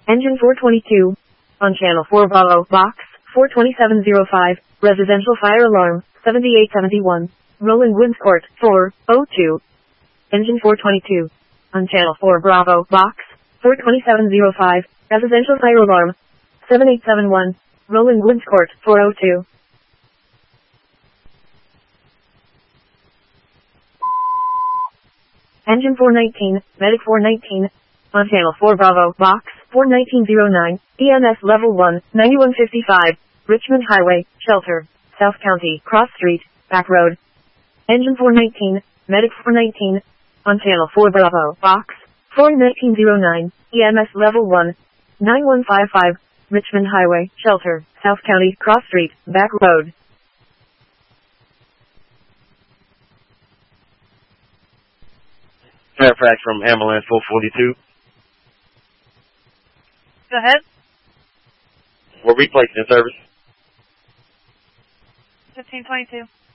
Engine 422. On Channel 4 Bravo, Box 42705, Residential Fire Alarm, 7871. Rolling Winds Court, 402. Engine 422. On Channel 4 Bravo, Box 42705, Residential Fire Alarm, 7871. Rolling Winds Court, 402. Engine 419, Medic 419. On Channel 4 Bravo, Box 41909, EMS Level 1, 9155, Richmond Highway, Shelter, South County, Cross Street, Back Road. Engine 419, Medic 419. On Channel 4 Bravo, Box 41909, EMS Level 1, 9155, Richmond Highway, Shelter, South County, Cross Street, Back Road. Fairfax from Ambulance 442. Go ahead. We're replacing the service. 1522.